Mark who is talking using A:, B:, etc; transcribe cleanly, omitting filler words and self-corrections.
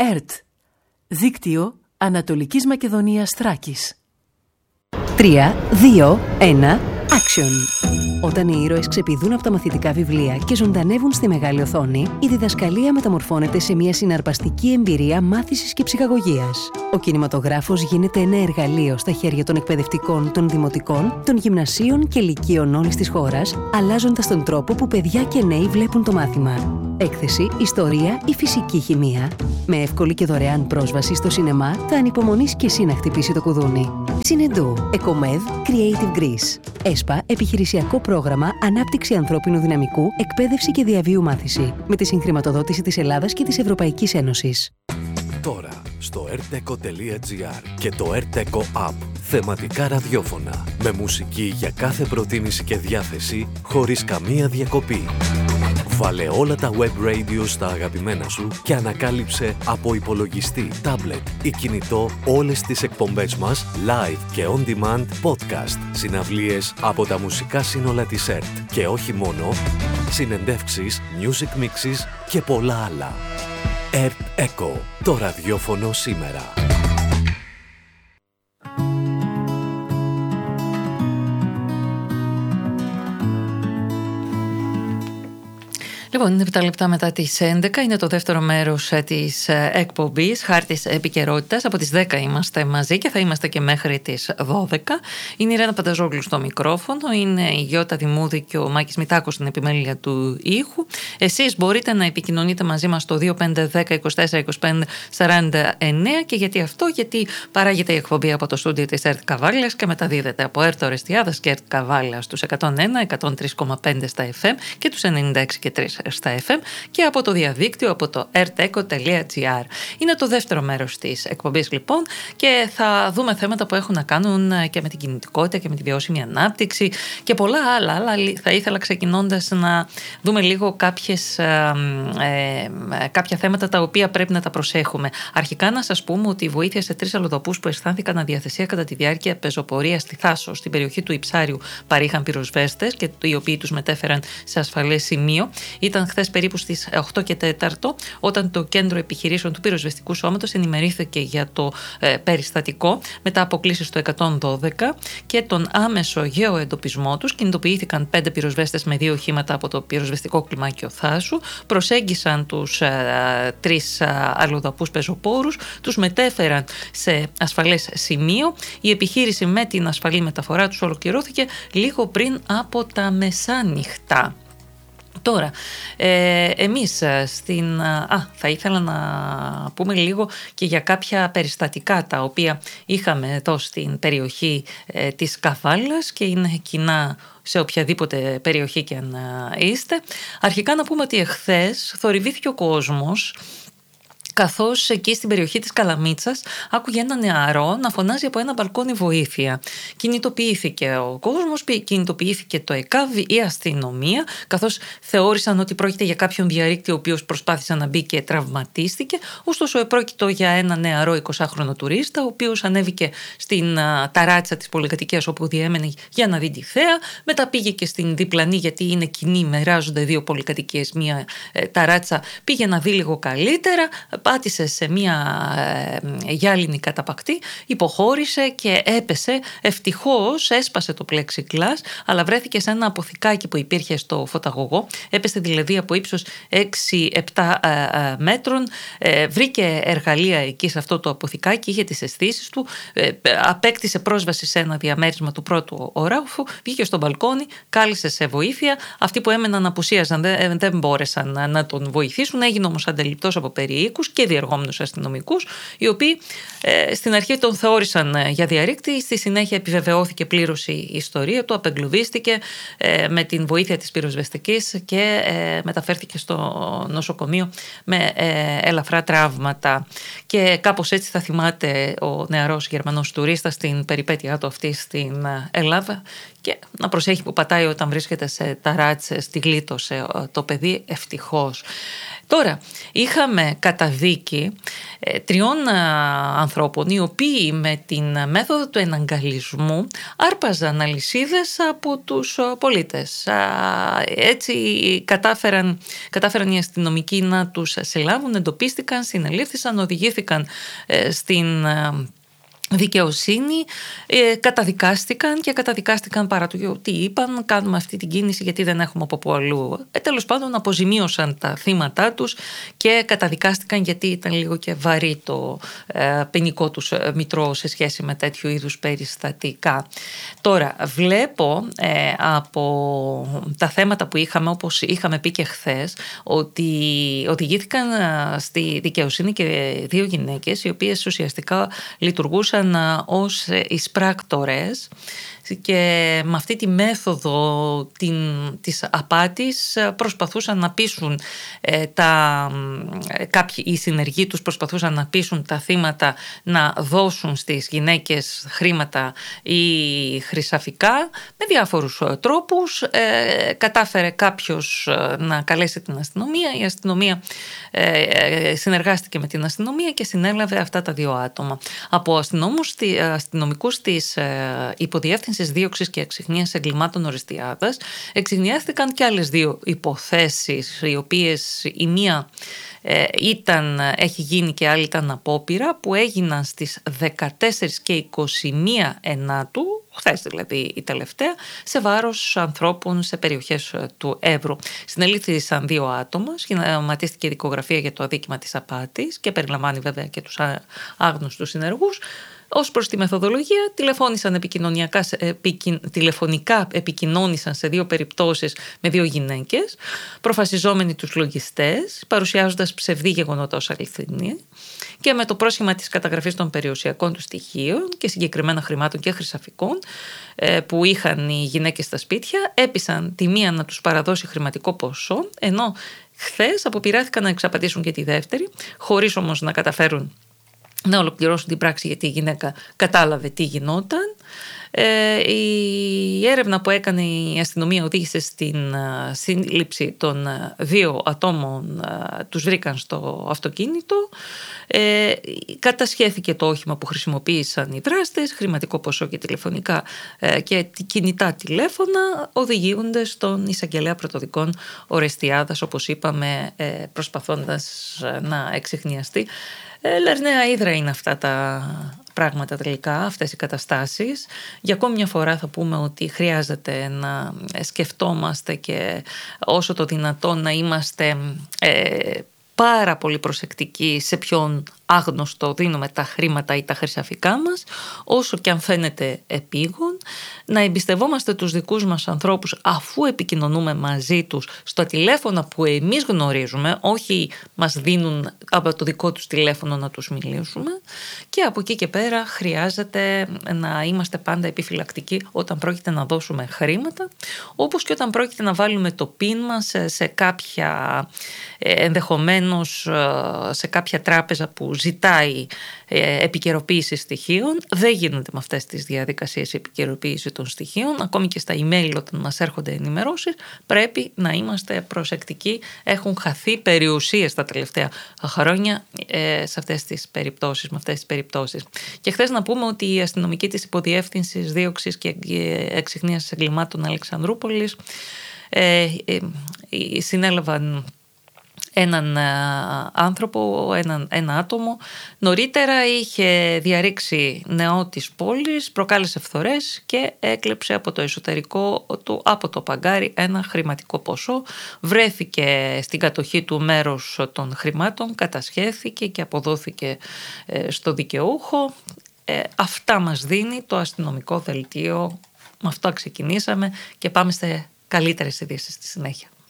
A: ΕΡΤ, Δίκτυο Ανατολικής Μακεδονίας Θράκης.
B: 3, 2, 1, action! Όταν οι ήρωες ξεπηδούν από τα μαθητικά βιβλία και ζωντανεύουν στη μεγάλη οθόνη, η διδασκαλία μεταμορφώνεται σε μια συναρπαστική εμπειρία μάθησης και ψυχαγωγίας. Ο κινηματογράφος γίνεται ένα εργαλείο στα χέρια των εκπαιδευτικών, των δημοτικών, των γυμνασίων και λυκείων όλης της χώρας, αλλάζοντας τον τρόπο που παιδιά και νέοι βλέπουν το μάθημα. Έκθεση, ιστορία ή φυσική χημεία. Με εύκολη και δωρεάν πρόσβαση στο σινεμά, θα ανυπομονείς και εσύ να χτυπήσει το κουδούνι. Συνεντού, Εκομέδ, Creative Greece. ΕΣΠΑ, επιχειρησιακό πρόγραμμα ανάπτυξη ανθρώπινου δυναμικού, εκπαίδευση και διαβίου μάθηση. Με τη συγχρηματοδότηση της Ελλάδας και της Ευρωπαϊκής Ένωσης.
C: Τώρα, στο rteco.gr και το rteco app. Θεματικά ραδιόφωνα. Με μουσική για κάθε προτίμηση και διάθεση, χωρίς καμία διακοπή. Βάλε όλα τα web radio στα αγαπημένα σου και ανακάλυψε από υπολογιστή, tablet ή κινητό όλες τις εκπομπές μας live και on demand podcast, συναυλίες από τα μουσικά σύνολα της ΕΡΤ και όχι μόνο, συνεντεύξεις, music mixes και πολλά άλλα. ΕΡΤ ΕΚΟ, το ραδιόφωνο σήμερα.
D: Λοιπόν, είναι 7 λεπτά μετά τις 11, είναι το δεύτερο μέρος της εκπομπής Χάρτης Επικαιρότητας. Από τις 10 είμαστε μαζί και θα είμαστε και μέχρι τις 12. Είναι η Ρένα Πανταζόγλου στο μικρόφωνο, είναι η Γιώτα Δημούδη και ο Μάκης Μητάκος στην επιμέλεια του ήχου. Εσείς μπορείτε να επικοινωνείτε μαζί μας στο 2510 24 25 49 και γιατί αυτό, γιατί παράγεται η εκπομπή από το στούντιο της ΕΡΤ Καβάλιας και μεταδίδεται από ΕΡΤ Ορεστιάδας και ΕΡΤ Καβάλιας στους 101, 103,5 στα FM και τους 96,3 στα FM και από το διαδίκτυο από το rteco.gr. Είναι το δεύτερο μέρος της εκπομπής λοιπόν και θα δούμε θέματα που έχουν να κάνουν και με την κινητικότητα και με τη βιώσιμη ανάπτυξη και πολλά άλλα. Αλλά θα ήθελα ξεκινώντας να δούμε λίγο κάποια θέματα τα οποία πρέπει να τα προσέχουμε. Αρχικά να σας πούμε ότι η βοήθεια σε 3 αλλοδαπούς που αισθάνθηκαν αδιαθεσία κατά τη διάρκεια πεζοπορίας στη Θάσο στην περιοχή του Ιψάριου παρήχαν πυροσβέστες και οι οποίοι τους μετέφεραν σε ασφαλές σημείο. Ήταν χθες περίπου στις 8 και 4 όταν το Κέντρο Επιχειρήσεων του Πυροσβεστικού Σώματος ενημερήθηκε για το περιστατικό. Μετά από κλήσεις στο 112 και τον άμεσο γεωεντοπισμό τους, κινητοποιήθηκαν 5 πυροσβέστες με 2 οχήματα από το πυροσβεστικό κλιμάκιο Θάσου, προσέγγισαν τους 3 αλλοδαπούς πεζοπόρους, τους μετέφεραν σε ασφαλές σημείο. Η επιχείρηση με την ασφαλή μεταφορά τους ολοκληρώθηκε λίγο πριν από τα μεσάνυχτα. Τώρα, εμείς θα ήθελα να πούμε λίγο και για κάποια περιστατικά τα οποία είχαμε εδώ στην περιοχή της Καβάλας και είναι κοινά σε οποιαδήποτε περιοχή και αν είστε. Αρχικά να πούμε ότι εχθές θορυβήθηκε ο κόσμος καθώς εκεί στην περιοχή της Καλαμίτσας άκουγε ένα νεαρό να φωνάζει από ένα μπαλκόνι βοήθεια. Κινητοποιήθηκε ο κόσμος, κινητοποιήθηκε το ΕΚΑΒ, η αστυνομία, καθώς θεώρησαν ότι πρόκειται για κάποιον διαρρήκτη ο οποίος προσπάθησε να μπει και τραυματίστηκε. Ωστόσο, επρόκειτο για ένα νεαρό 20χρονο τουρίστα, ο οποίος ανέβηκε στην ταράτσα της πολυκατοικίας όπου διέμενε για να δει τη θέα. Μετά πήγε και στην διπλανή, γιατί είναι κοινή, μοιράζονται 2 πολυκατοικίες, μία ταράτσα, πήγε να δει λίγο καλύτερα. Πάτησε σε μια γυάλινη καταπακτή, υποχώρησε και έπεσε. Ευτυχώς έσπασε το πλεξιγκλάς, αλλά βρέθηκε σε ένα αποθηκάκι που υπήρχε στο φωταγωγό. Έπεσε δηλαδή από ύψος 6-7 μέτρων. Βρήκε εργαλεία εκεί σε αυτό το αποθηκάκι, είχε τις αισθήσεις του, απέκτησε πρόσβαση σε ένα διαμέρισμα του πρώτου ορόφου, βγήκε στο μπαλκόνι, κάλεσε σε βοήθεια. Αυτοί που έμεναν απουσίαζαν, δεν μπόρεσαν να τον βοηθήσουν. Έγινε όμως αντιληπτός από περιοίκους και διεργόμενους αστυνομικούς, οι οποίοι στην αρχή τον θεώρησαν για διαρρήκτη, στη συνέχεια επιβεβαιώθηκε πλήρως η ιστορία του, απεγκλωβίστηκε με την βοήθεια της πυροσβεστικής και μεταφέρθηκε στο νοσοκομείο με ελαφρά τραύματα. Και κάπως έτσι θα θυμάται ο νεαρός Γερμανός τουρίστας την περιπέτειά του αυτή στην Ελλάδα και να προσέχει που πατάει όταν βρίσκεται σε ταράτσες, τη γλίτωσε το παιδί ευτυχώς. Τώρα, είχαμε καταδίκη 3 ανθρώπων, οι οποίοι με την μέθοδο του εναγκαλισμού άρπαζαν αλυσίδες από τους πολίτες. Έτσι κατάφεραν οι αστυνομικοί να τους συλλάβουν, εντοπίστηκαν, συνελήφθησαν, οδηγήθηκαν στην δικαιοσύνη, καταδικάστηκαν παρά το ότι είπαν κάνουμε αυτή την κίνηση γιατί δεν έχουμε από πού αλλού. Τέλος πάντων αποζημίωσαν τα θύματά τους και καταδικάστηκαν γιατί ήταν λίγο και βαρύ το ποινικό τους μητρό σε σχέση με τέτοιου είδους περιστατικά. Τώρα βλέπω από τα θέματα που είχαμε, όπως είχαμε πει και χθες, ότι οδηγήθηκαν στη δικαιοσύνη και 2 γυναίκες οι οποίες ουσιαστικά λειτουργούσαν ως εισπράκτορες και με αυτή τη μέθοδο της απάτης προσπαθούσαν να πείσουν κάποιοι, οι συνεργοί τους προσπαθούσαν να πείσουν τα θύματα να δώσουν στις γυναίκες χρήματα ή χρυσαφικά με διάφορους τρόπους. Κατάφερε κάποιος να καλέσει την αστυνομία, η αστυνομία συνεργάστηκε με την αστυνομία και συνέλαβε αυτά τα 2 άτομα. Από αστυνομικούς της υποδιεύθυνσης δίωξης και εξιχνίας εγκλημάτων Ορεστιάδας εξιχνιάστηκαν και άλλες 2 υποθέσεις, οι οποίες η μία έχει γίνει και άλλη ήταν απόπειρα, που έγιναν στις 14 και 21 Ενάτου, χθες δηλαδή η τελευταία, σε βάρος ανθρώπων σε περιοχές του Εύρου. Συνελήφθησαν 2 άτομα, σχηματίστηκε δικογραφία για το αδίκημα της απάτης και περιλαμβάνει βέβαια και τους άγνωστους συνεργούς. Ως προς τη μεθοδολογία, τηλεφωνικά επικοινώνησαν σε 2 περιπτώσεις με 2 γυναίκες, προφασιζόμενοι τους λογιστές, παρουσιάζοντας ψευδή γεγονότα ως αληθινή και με το πρόσχημα της καταγραφής των περιουσιακών του στοιχείων και συγκεκριμένα χρημάτων και χρυσαφικών που είχαν οι γυναίκες στα σπίτια, έπεισαν τη μία να τους παραδώσει χρηματικό ποσό, ενώ χθες αποπειράθηκαν να εξαπατήσουν και τη δεύτερη, χωρίς όμως να καταφέρουν να ολοκληρώσουν την πράξη γιατί η γυναίκα κατάλαβε τι γινόταν. Η έρευνα που έκανε η αστυνομία οδήγησε στην σύλληψη των 2 ατόμων, τους βρήκαν στο αυτοκίνητο, κατασχέθηκε το όχημα που χρησιμοποίησαν οι δράστες, χρηματικό ποσό και τηλεφωνικά και κινητά τηλέφωνα, οδηγούνται στον εισαγγελέα πρωτοδικών Ορεστιάδας, όπως είπαμε, προσπαθώντας να εξιχνιαστεί. Λερναία ύδρα είναι αυτά τα πράγματα τελικά, αυτές οι καταστάσεις. Για ακόμη μια φορά θα πούμε ότι χρειάζεται να σκεφτόμαστε και όσο το δυνατόν να είμαστε πάρα πολύ προσεκτικοί σε ποιον άγνωστο δίνουμε τα χρήματα ή τα χρυσαφικά μας, όσο και αν φαίνεται επίγον, να εμπιστευόμαστε τους δικούς μας ανθρώπους αφού επικοινωνούμε μαζί τους στα τηλέφωνα που εμείς γνωρίζουμε, όχι μας δίνουν από το δικό τους τηλέφωνο να τους μιλήσουμε, και από εκεί και πέρα χρειάζεται να είμαστε πάντα επιφυλακτικοί όταν πρόκειται να δώσουμε χρήματα, όπως και όταν πρόκειται να βάλουμε το PIN μας σε κάποια, ενδεχομένως σε κάποια τράπεζα που ζητάει επικαιροποίηση στοιχείων. Δεν γίνονται με αυτές τις διαδικασίες επικαιροποίηση των στοιχείων. Ακόμη και στα email όταν μας έρχονται ενημερώσεις πρέπει να είμαστε προσεκτικοί. Έχουν χαθεί περιουσίες τα τελευταία χρόνια σε αυτές τις περιπτώσεις, με αυτές τις περιπτώσεις. Και χθες να πούμε ότι η αστυνομική της υποδιεύθυνσης δίωξης και εξιχνίας εγκλημάτων Αλεξανδρούπολης συνέλαβαν έναν άνθρωπο, ένα άτομο. Νωρίτερα είχε διαρρήξει νεό της πόλης, προκάλεσε φθορές και έκλεψε από το εσωτερικό του, από το παγκάρι, ένα χρηματικό ποσό. Βρέθηκε στην κατοχή του μέρος των χρημάτων, κατασχέθηκε και αποδόθηκε στο δικαιούχο. Αυτά μας δίνει το αστυνομικό δελτίο. Με αυτό ξεκινήσαμε και πάμε σε καλύτερες ειδήσεις στη συνέχεια.